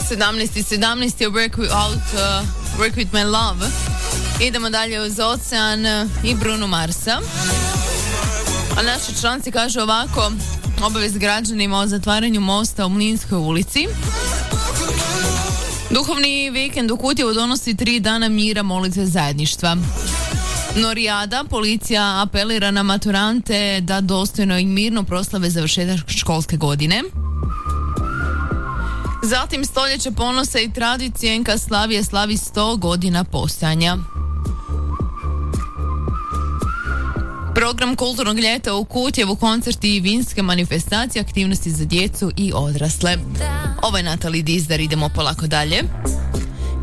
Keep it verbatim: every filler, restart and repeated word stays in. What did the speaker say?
sedamnaest sedamnaest je Work Without, uh, Work With My Love. Idemo dalje uz Ocean uh, i Bruno Marsa. A naši članci kažu ovako: obavijest građanima o zatvaranju mosta u Mlinskoj ulici. Duhovni vikend u Kutjevu donosi tri dana mira, molitve, zajedništva. Norijada, policija apelira na maturante da dostojno i mirno proslave završetak školske godine. Zatim stoljeće ponosa i tradicije, Enka Slavije slavi sto godina postojanja. Program kulturnog ljeta u Kutjevu, koncerti i vinske manifestacije, aktivnosti za djecu i odrasle. Ovo je Natalie Dizdar, idemo polako dalje.